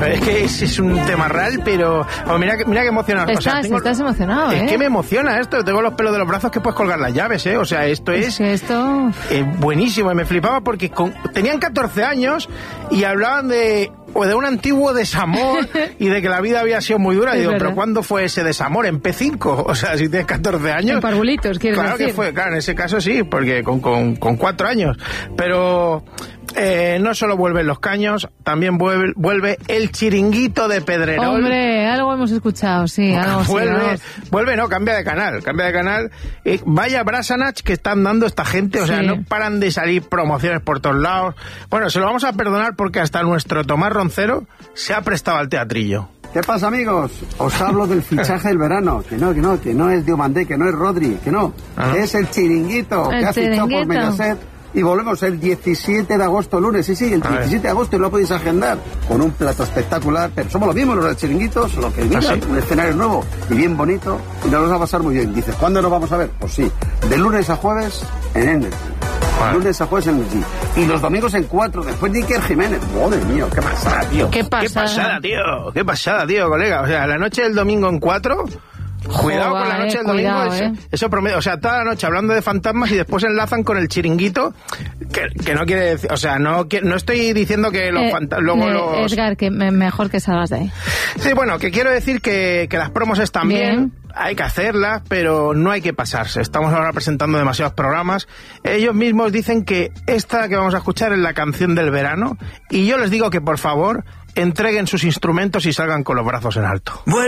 Es que es un tema real, pero mira que emocionado. Estás emocionado, Es que me emociona esto. Tengo los pelos de los brazos que puedes colgar las llaves, ¿eh? O sea, esto es buenísimo. Y me flipaba porque tenían 14 años y hablaban de un antiguo desamor y de que la vida había sido muy dura. Y digo, ¿pero cuándo fue ese desamor? ¿En P5? O sea, si tienes 14 años... En parvulitos, ¿quieres decir? Claro que fue, claro, en ese caso sí, porque con 4 años. Pero... no solo vuelven los caños, también vuelve el chiringuito de Pedrerol. Hombre, algo hemos escuchado, sí, algo vuelve, no, cambia de canal. Vaya Brasanach que están dando esta gente, o sea, no paran de salir promociones por todos lados. Bueno, se lo vamos a perdonar porque hasta nuestro Tomás Roncero se ha prestado al teatrillo. ¿Qué pasa, amigos? Os hablo del fichaje del verano. Que no es Diomandé, que no es Rodri, que que es el chiringuito que ha fichado por Mediaset. Y volvemos el 17 de agosto, lunes. Sí, el 17 de agosto, y lo podéis agendar con un plato espectacular. Pero somos los mismos, los del chiringuito, solo que un escenario nuevo y bien bonito. Y nos va a pasar muy bien. Dices, ¿cuándo nos vamos a ver? Pues sí, de lunes a jueves en Energy. Lunes a jueves en Energy. Y los domingos en 4. Después de Iker Jiménez. Madre mía, qué pasada, tío. Qué pasada, tío, colega. O sea, la noche del domingo en 4... Cuidado con la noche del domingo, eso promedio. O sea, toda la noche hablando de fantasmas y después enlazan con el chiringuito, que no quiere decir, o sea, no estoy diciendo que los fantasmas... Edgar, que mejor que salgas de ahí. Sí, bueno, que quiero decir que las promos están bien, hay que hacerlas, pero no hay que pasarse. Estamos ahora presentando demasiados programas. Ellos mismos dicen que esta que vamos a escuchar es la canción del verano, y yo les digo que por favor entreguen sus instrumentos y salgan con los brazos en alto.